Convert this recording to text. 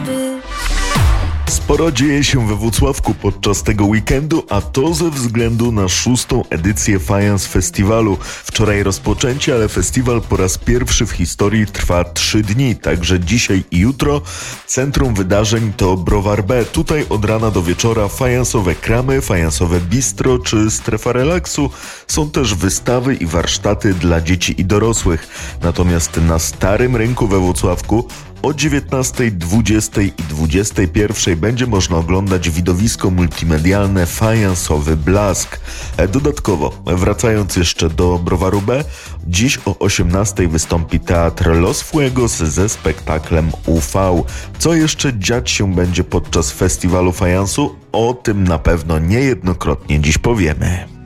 farby. Sporo dzieje się we Włocławku podczas tego weekendu, a to ze względu na 6. edycję Fajans Festiwalu. Wczoraj rozpoczęcie, ale festiwal po raz pierwszy w historii trwa 3 dni, także dzisiaj i jutro. Centrum wydarzeń to Browar B. Tutaj od rana do wieczora fajansowe kramy, fajansowe bistro czy strefa relaksu. Są też wystawy i warsztaty dla dzieci i dorosłych. Natomiast na Starym Rynku we Włocławku o 19, 20 i 21 będzie można oglądać widowisko multimedialne Fajansowy Blask. Dodatkowo, wracając jeszcze do Browaru B, dziś o 18 wystąpi Teatr Los Fuegos ze spektaklem UV. Co jeszcze dziać się będzie podczas festiwalu fajansu? O tym na pewno niejednokrotnie dziś powiemy.